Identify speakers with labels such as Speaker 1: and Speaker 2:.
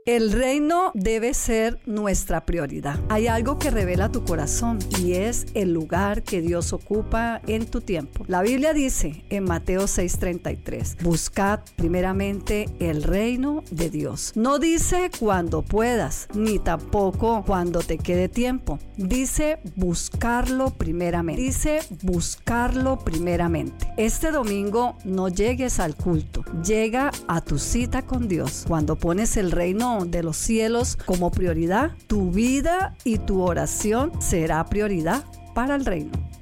Speaker 1: El reino debe ser nuestra prioridad. Hay algo que revela tu corazón y es el lugar que Dios ocupa en tu tiempo. La Biblia dice en Mateo 6:33, buscad primeramente el reino de Dios. No dice cuando puedas, ni tampoco cuando te quede tiempo. Dice buscarlo primeramente. Este domingo no llegues al culto, llega a tu cita con Dios. Cuando pones el reino de los cielos como prioridad, tu vida y tu oración será prioridad para el reino.